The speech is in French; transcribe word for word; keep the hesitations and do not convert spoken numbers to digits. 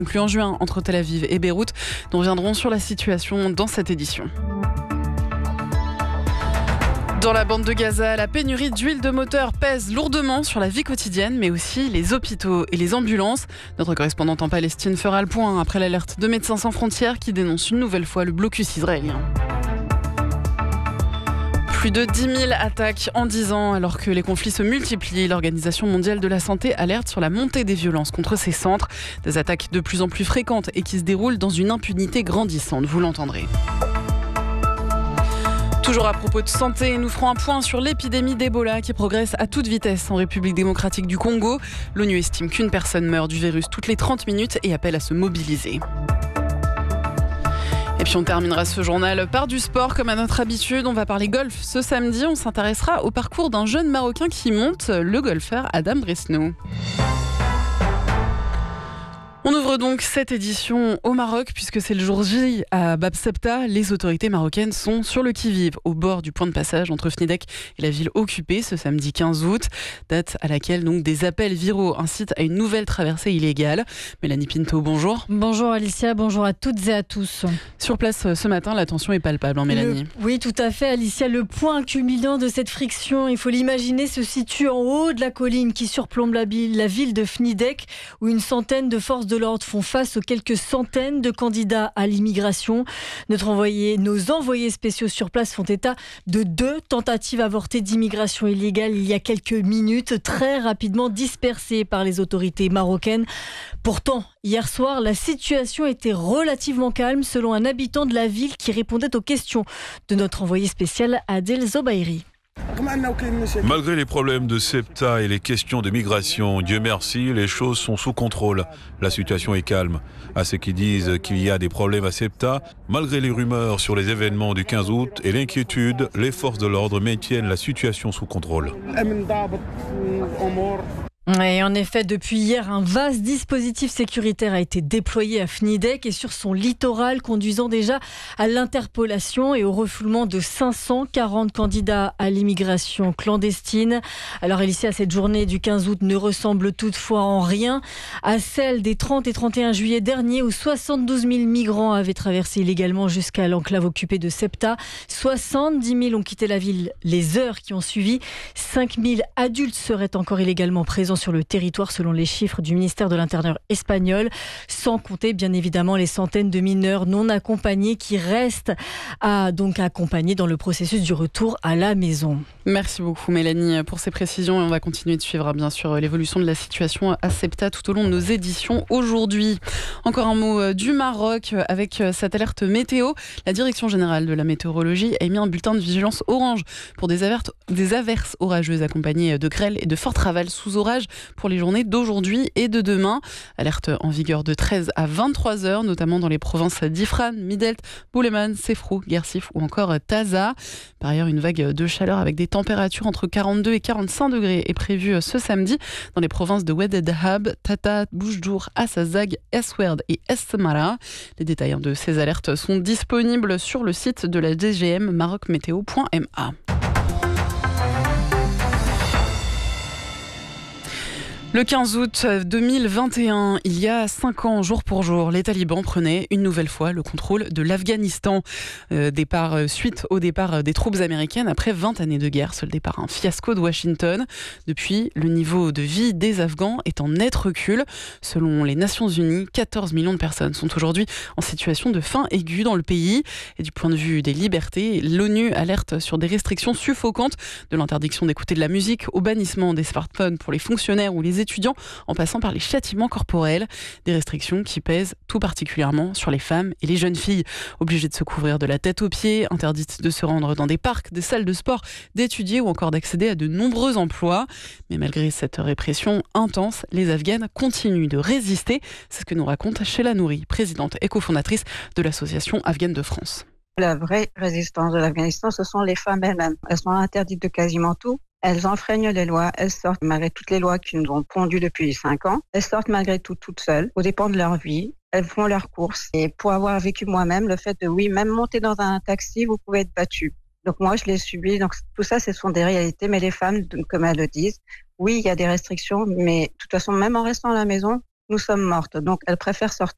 conclu en juin entre Tel Aviv et Beyrouth, dont reviendront sur la situation dans cette édition. Dans la bande de Gaza, la pénurie d'huile de moteur pèse lourdement sur la vie quotidienne, mais aussi les hôpitaux et les ambulances. Notre correspondante en Palestine fera le point après l'alerte de Médecins sans frontières qui dénonce une nouvelle fois le blocus israélien. Plus de dix mille attaques en dix ans, alors que les conflits se multiplient. L'Organisation mondiale de la santé alerte sur la montée des violences contre ces centres. Des attaques de plus en plus fréquentes et qui se déroulent dans une impunité grandissante, vous l'entendrez. Toujours à propos de santé, nous ferons un point sur l'épidémie d'Ebola qui progresse à toute vitesse en République démocratique du Congo. L'ONU estime qu'une personne meurt du virus toutes les trente minutes et appelle à se mobiliser. Et puis on terminera ce journal par du sport comme à notre habitude. On va parler golf ce samedi. On s'intéressera au parcours d'un jeune Marocain qui monte, le golfeur Adam Bresno. On ouvre donc cette édition au Maroc puisque c'est le jour J à Bab Sebta. Les autorités marocaines sont sur le qui-vive au bord du point de passage entre Fnidek et la ville occupée ce samedi quinze août, date à laquelle donc des appels viraux incitent à une nouvelle traversée illégale. Mélanie Pinto, bonjour. Bonjour Alicia, bonjour à toutes et à tous. Sur place ce matin, la tension est palpable, hein, Mélanie. Le, oui, tout à fait Alicia. Le point culminant de cette friction, il faut l'imaginer, se situe en haut de la colline qui surplombe la ville, la ville de Fnidek, où une centaine de forces de l'ordre font face aux quelques centaines de candidats à l'immigration. Notre envoyé, nos envoyés spéciaux sur place font état de deux tentatives avortées d'immigration illégale il y a quelques minutes, très rapidement dispersées par les autorités marocaines. Pourtant, hier soir, la situation était relativement calme selon un habitant de la ville qui répondait aux questions de notre envoyé spécial Adel Zobairi. Malgré les problèmes de Sebta et les questions de migration, Dieu merci, les choses sont sous contrôle. La situation est calme. À ceux qui disent qu'il y a des problèmes à Sebta, malgré les rumeurs sur les événements du quinze août et l'inquiétude, les forces de l'ordre maintiennent la situation sous contrôle. Et en effet, depuis hier, un vaste dispositif sécuritaire a été déployé à Fnidek et sur son littoral, conduisant déjà à l'interpellation et au refoulement de cinq cent quarante candidats à l'immigration clandestine. Alors Alicia, cette journée du quinze août ne ressemble toutefois en rien à celle des trente et trente et un juillet dernier où soixante-douze mille migrants avaient traversé illégalement jusqu'à l'enclave occupée de Sebta. soixante-dix mille ont quitté la ville les heures qui ont suivi. cinq mille adultes seraient encore illégalement présents sur le territoire selon les chiffres du ministère de l'Intérieur espagnol, sans compter bien évidemment les centaines de mineurs non accompagnés qui restent à donc accompagner dans le processus du retour à la maison. Merci beaucoup Mélanie pour ces précisions et on va continuer de suivre bien sûr l'évolution de la situation à Sebta tout au long de nos éditions aujourd'hui. Encore un mot du Maroc avec cette alerte météo. La Direction générale de la météorologie a émis un bulletin de vigilance orange pour des averses, des averses orageuses accompagnées de grêle et de fortes rafales sous orage pour les journées d'aujourd'hui et de demain. Alerte en vigueur de treize à vingt-trois heures, notamment dans les provinces d'Ifrane, Midelt, Bouleman, Sefrou, Guersif ou encore Taza. Par ailleurs, une vague de chaleur avec des températures entre quarante-deux et quarante-cinq degrés est prévue ce samedi dans les provinces de Oued Dahab, Tata, Boujdour, Assazag, Eswerd et Esmara. Les détails de ces alertes sont disponibles sur le site de la D G M maroc météo point m a. Le quinze août deux mille vingt et un, il y a cinq ans, jour pour jour, les talibans prenaient une nouvelle fois le contrôle de l'Afghanistan. Euh, départ, euh, suite au départ des troupes américaines après vingt années de guerre. Seul départ, un fiasco de Washington. Depuis, le niveau de vie des Afghans est en net recul. Selon les Nations Unies, quatorze millions de personnes sont aujourd'hui en situation de faim aiguë dans le pays. Et du point de vue des libertés, l'ONU alerte sur des restrictions suffocantes, de l'interdiction d'écouter de la musique au bannissement des smartphones pour les fonctionnaires ou les étudiants, en passant par les châtiments corporels. Des restrictions qui pèsent tout particulièrement sur les femmes et les jeunes filles, obligées de se couvrir de la tête aux pieds, interdites de se rendre dans des parcs, des salles de sport, d'étudier ou encore d'accéder à de nombreux emplois. Mais malgré cette répression intense, les Afghanes continuent de résister. C'est ce que nous raconte Sheila Nouri, présidente et cofondatrice de l'association Afghane de France. La vraie résistance de l'Afghanistan, ce sont les femmes elles-mêmes. Elles sont interdites de quasiment tout. Elles enfreignent les lois, elles sortent malgré toutes les lois qui nous ont pondues depuis cinq ans. Elles sortent malgré tout toutes seules, au dépend de leur vie. Elles font leurs courses. Et pour avoir vécu moi-même, le fait de, oui, même monter dans un taxi, vous pouvez être battu. Donc moi, je l'ai subi. Donc tout ça, ce sont des réalités. Mais les femmes, comme elles le disent, oui, il y a des restrictions, mais de toute façon, même en restant à la maison, nous sommes mortes. Donc elles préfèrent sortir.